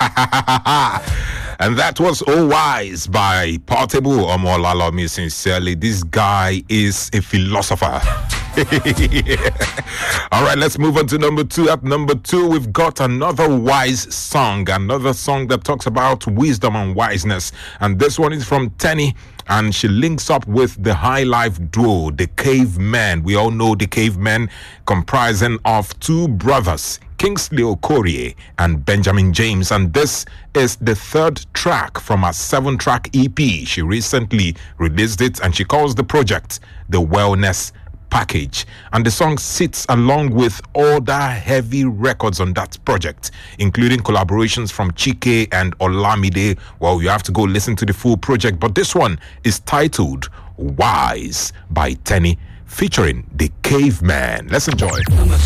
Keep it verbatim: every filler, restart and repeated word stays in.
And that was Oh Wise by Portable Omolalomi. Sincerely, this guy is a philosopher. All right, let's move on to number two. At number two, we've got another wise song, another song that talks about wisdom and wiseness. And this one is from Tenny, and she links up with the High Life duo, the Cavemen. We all know the Cavemen, comprising of two brothers, Kingsley Okorie and Benjamin James, and this is the third track from a seven-track E P. She recently released it, and she calls the project The Wellness Package, and the song sits along with other heavy records on that project, including collaborations from Chike and Olamide. Well, you have to go listen to the full project, but this one is titled Wise by Tenny, featuring the Caveman. Let's enjoy.